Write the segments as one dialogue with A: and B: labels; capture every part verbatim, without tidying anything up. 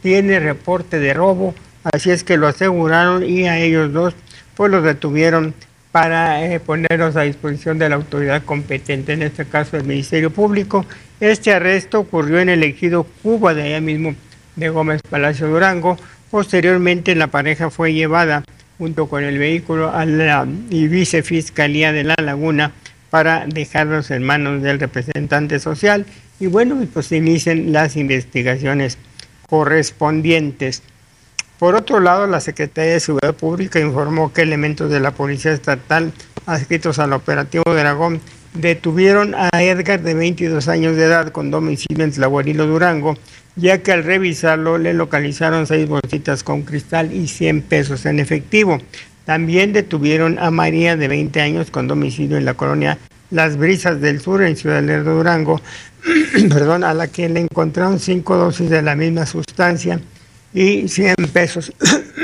A: tiene reporte de robo, así es que lo aseguraron y a ellos dos pues los detuvieron para eh, ponerlos a disposición de la autoridad competente, en este caso el Ministerio Público. Este arresto ocurrió en el ejido Cuba, de allá mismo de Gómez Palacio, Durango. Posteriormente la pareja fue llevada junto con el vehículo a la Vicefiscalía de La Laguna para dejarlos en manos del representante social y bueno, pues se inician las investigaciones correspondientes. Por otro lado, la Secretaría de Seguridad Pública informó que elementos de la Policía Estatal adscritos al operativo Dragón detuvieron a Edgar, de veintidós años de edad, con domicilio en Tlahuarilo, Durango, ya que al revisarlo le localizaron seis bolsitas con cristal y cien pesos en efectivo. También detuvieron a María, de veinte años, con domicilio en la colonia Las Brisas del Sur, en Ciudad Lerdo, Durango, perdón, a la que le encontraron cinco dosis de la misma sustancia y cien pesos,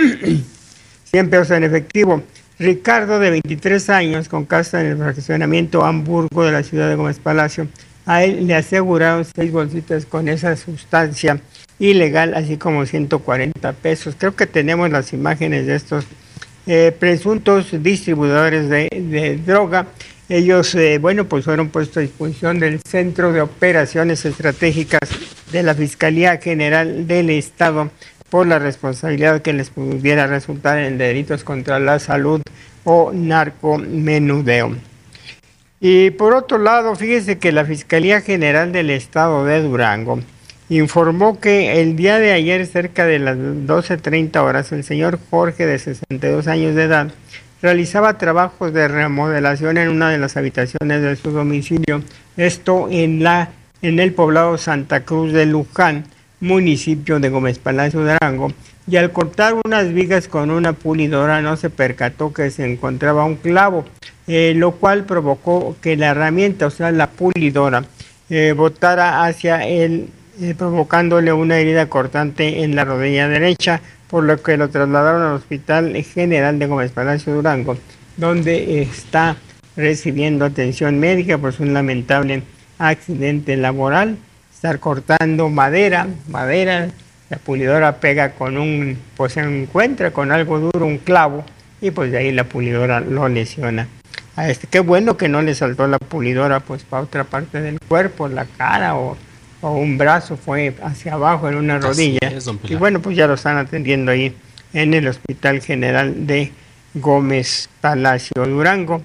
A: cien pesos en efectivo. Ricardo, de veintitrés años, con casa en el fraccionamiento Hamburgo de la ciudad de Gómez Palacio, a él le aseguraron seis bolsitas con esa sustancia ilegal, así como ciento cuarenta pesos. Creo que tenemos las imágenes de estos eh, presuntos distribuidores de, de droga. Ellos, eh, bueno, pues fueron puestos a disposición del Centro de Operaciones Estratégicas de la Fiscalía General del Estado por la responsabilidad que les pudiera resultar en delitos contra la salud o narcomenudeo. Y por otro lado, fíjese que la Fiscalía General del Estado de Durango informó que el día de ayer, cerca de las doce treinta horas, el señor Jorge, de sesenta y dos años de edad, realizaba trabajos de remodelación en una de las habitaciones de su domicilio, esto en, la, en el poblado Santa Cruz de Luján, municipio de Gómez Palacio, Durango, y al cortar unas vigas con una pulidora no se percató que se encontraba un clavo, eh, lo cual provocó que la herramienta, o sea la pulidora, eh, botara hacia él, eh, provocándole una herida cortante en la rodilla derecha, por lo que lo trasladaron al Hospital General de Gómez Palacio, Durango, donde está recibiendo atención médica por un lamentable accidente laboral. Estar cortando madera, madera, la pulidora pega con un, pues se encuentra con algo duro, un clavo, y pues de ahí la pulidora lo lesiona. A este, qué bueno que no le saltó la pulidora pues para otra parte del cuerpo, la cara o, o un brazo, fue hacia abajo en una rodilla. Es, y bueno, pues ya lo están atendiendo ahí en el Hospital General de Gómez Palacio, Durango.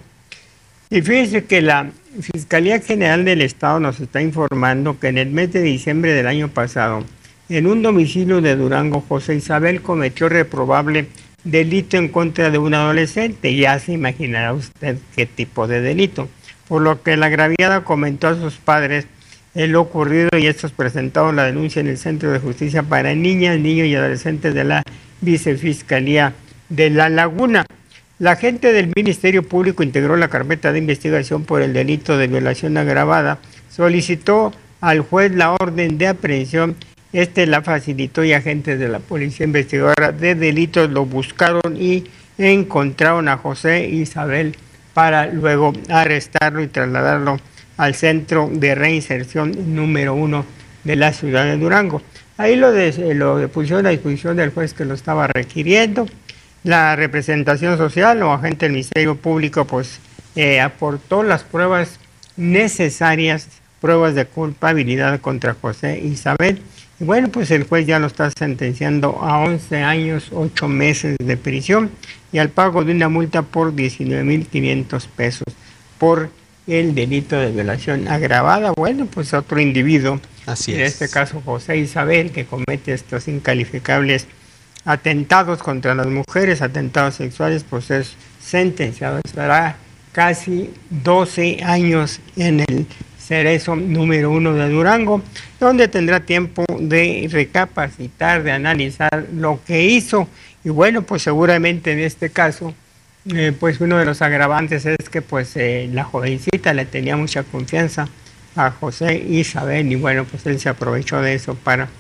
A: Y fíjense que la Fiscalía General del Estado nos está informando que en el mes de diciembre del año pasado, en un domicilio de Durango, José Isabel cometió reprobable delito en contra de un adolescente. Ya se imaginará usted qué tipo de delito. Por lo que la agraviada comentó a sus padres lo ocurrido y estos presentaron la denuncia en el Centro de Justicia para Niñas, Niños y Adolescentes de la Vicefiscalía de La Laguna. La agente del Ministerio Público integró la carpeta de investigación por el delito de violación agravada, solicitó al juez la orden de aprehensión, este la facilitó y agentes de la Policía Investigadora de Delitos lo buscaron y encontraron a José Isabel para luego arrestarlo y trasladarlo al Centro de Reinserción número uno de la ciudad de Durango. Ahí lo, de, lo pusieron a disposición del juez que lo estaba requiriendo. La representación social o agente del Ministerio Público pues eh, aportó las pruebas necesarias, pruebas de culpabilidad contra José Isabel. Y bueno, pues el juez ya lo está sentenciando a once años, ocho meses de prisión y al pago de una multa por diecinueve mil quinientos pesos por el delito de violación agravada. Bueno, pues otro individuo, Así en es. este caso José Isabel, que comete estos incalificables atentados contra las mujeres, atentados sexuales, pues es sentenciado, estará casi doce años en el Cerezo número uno de Durango, donde tendrá tiempo de recapacitar, de analizar lo que hizo. Y bueno, pues seguramente en este caso, eh, pues uno de los agravantes es que pues eh, la jovencita le tenía mucha confianza a José Isabel y bueno, pues él se aprovechó de eso para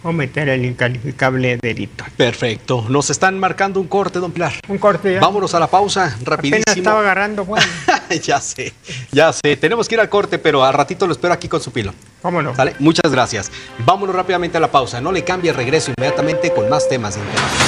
A: cometer el incalificable delito.
B: Perfecto. Nos están marcando un corte, don Pilar.
A: Un corte ya.
B: Vámonos a la pausa, rapidísimo.
A: Apenas estaba agarrando, bueno.
B: Ya sé, ya sé. Tenemos que ir al corte, pero al ratito lo espero aquí con su pilón.
A: ¿Cómo no?
B: ¿Sale? Muchas gracias. Vámonos rápidamente a la pausa. No le cambie, regreso inmediatamente con más temas de interés.